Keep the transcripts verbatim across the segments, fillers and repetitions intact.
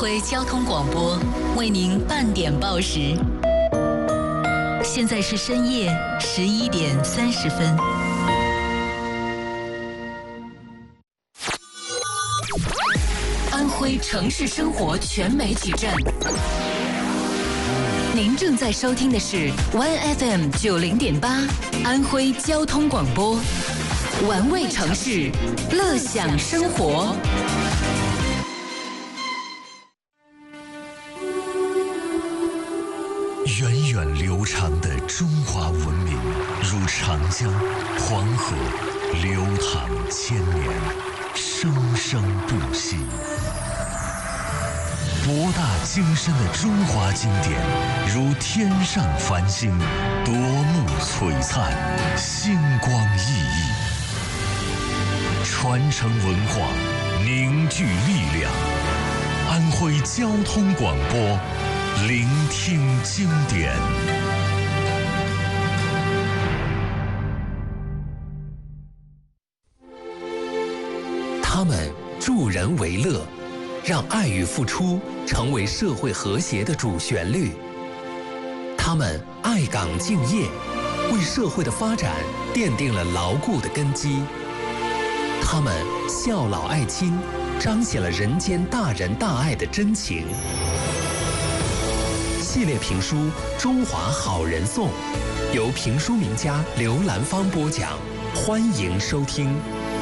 徽交通广播为您半点报时。现在是深夜十一点三十分。安徽城市生活全媒体站，您正在收听的是 One F M 九零点八安徽交通广播，玩味城市，乐享生活。 源远流长的中华文明，如长江、黄河，流淌千年，生生不息。博大精深的中华经典，如天上繁星，夺目璀璨，星光熠熠。传承文化，凝聚力量。安徽交通广播，聆听经典。 他们助人为乐，让爱与付出成为社会和谐的主旋律。他们爱岗敬业，为社会的发展奠定了牢固的根基。他们孝老爱亲，彰显了人间大仁大爱的真情。系列评书《中华好人颂》，由评书名家刘兰芳播讲，欢迎收听。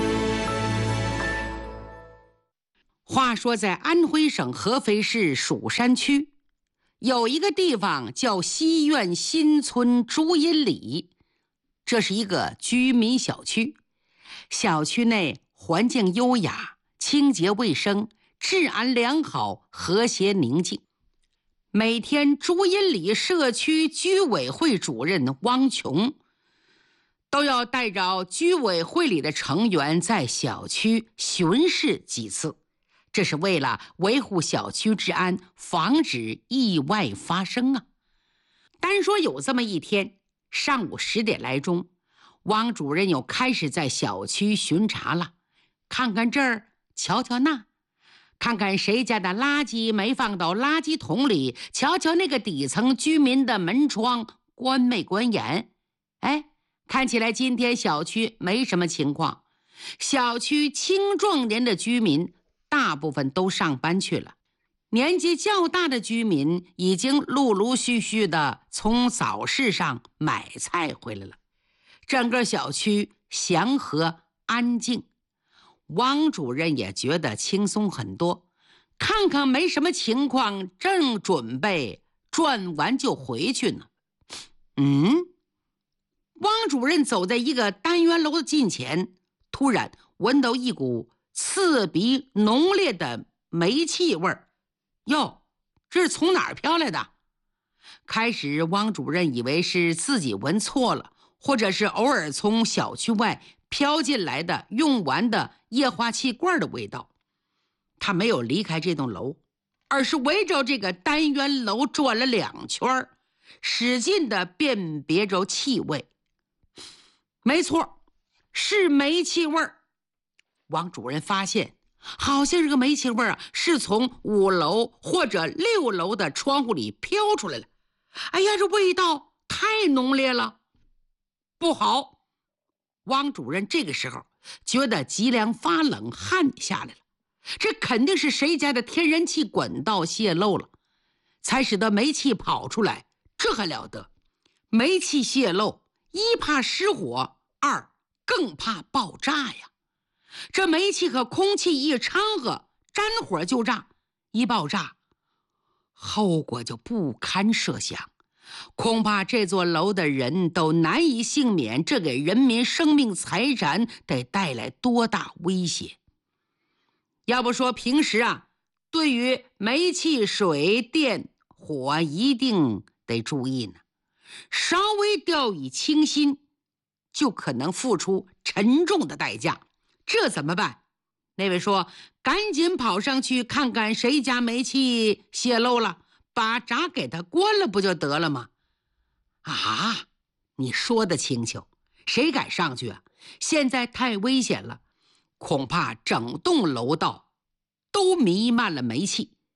话说在安徽省合肥市蜀山区，有一个地方叫西苑新村朱荫里，这是一个居民小区。小区内环境优雅，清洁卫生，治安良好，和谐宁静。每天朱荫里社区居委会主任汪琼都要带着居委会里的成员在小区巡视几次，这是为了维护小区治安，防止意外发生啊。单说有这么一天，上午十点来钟，汪主任又开始在小区巡查了，看看这儿，瞧瞧那，看看谁家的垃圾没放到垃圾桶里，瞧瞧那个底层居民的门窗关没关严。哎，看起来今天小区没什么情况，小区青壮年的居民大部分都上班去了，年纪较大的居民已经陆陆续续的从早市上买菜回来了。整个小区祥和安静，汪主任也觉得轻松很多，看看没什么情况，正准备转完就回去呢。嗯，汪主任走在一个单元楼的近前，突然闻到一股刺鼻浓烈的煤气味儿。哟，这是从哪儿飘来的？开始汪主任以为是自己闻错了，或者是偶尔从小区外飘进来的用完的液化气罐的味道。他没有离开这栋楼，而是围着这个单元楼转了两圈，使劲地辨别着气味。没错，是煤气味儿。汪主任发现好像这个煤气味啊，是从五楼或者六楼的窗户里飘出来了。哎呀，这味道太浓烈了，不好！汪主任这个时候觉得脊梁发冷，汗下来了。这肯定是谁家的天然气管道泄漏了，才使得煤气跑出来。这还了得！煤气泄漏，一怕失火，二更怕爆炸呀。这煤气和空气一掺和，沾火就炸，一爆炸，后果就不堪设想。恐怕这座楼的人都难以幸免，这给人民生命财产得带来多大威胁。要不说平时啊，对于煤气、水电、火一定得注意呢，稍微掉以轻心，就可能付出沉重的代价。这怎么办？那位说，赶紧跑上去看看谁家煤气泄漏了，把闸给他关了不就得了吗？啊，你说的轻巧，谁敢上去啊？现在太危险了，恐怕整栋楼道都弥漫了煤气。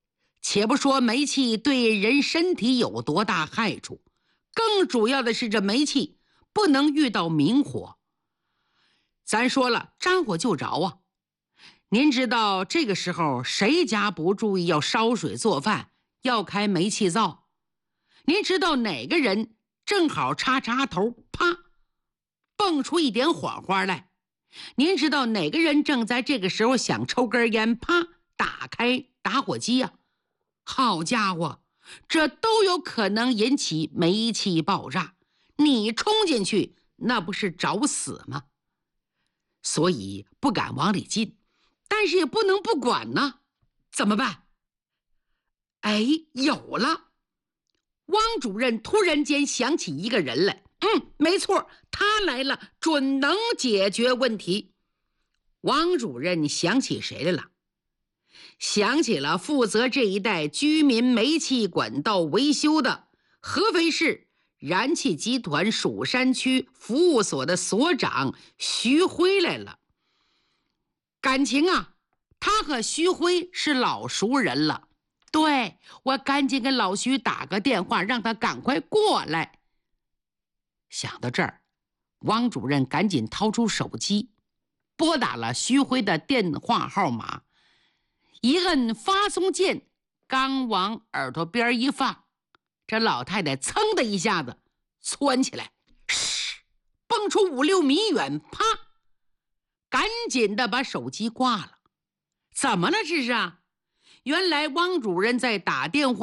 且不说煤气对人身体有多大害处，更主要的是这煤气不能遇到明火。咱说了，沾火就着啊。您知道这个时候谁家不注意要烧水做饭，要开煤气灶？您知道哪个人正好插插头，啪，蹦出一点火花来？您知道哪个人正在这个时候想抽根烟，啪，打开打火机呀、啊？好家伙，这都有可能引起煤气爆炸，你冲进去那不是找死吗？所以不敢往里进，但是也不能不管呢。怎么办？哎，有了！汪主任突然间想起一个人来。嗯，没错，他来了，准能解决问题。汪主任想起谁来了？想起了负责这一带居民煤气管道维修的合肥市燃气集团蜀山区服务所的所长徐辉来了。感情啊，他和徐辉是老熟人了。对，我赶紧跟老徐打个电话，让他赶快过来。想到这儿，汪主任赶紧掏出手机，拨打了徐辉的电话号码，一摁发送键，刚往耳朵边一放，这老太太噌的一下子窜起来，嘘，蹦出五六米远，啪，赶紧的把手机挂了。怎么了这是啊？原来汪主任在打电话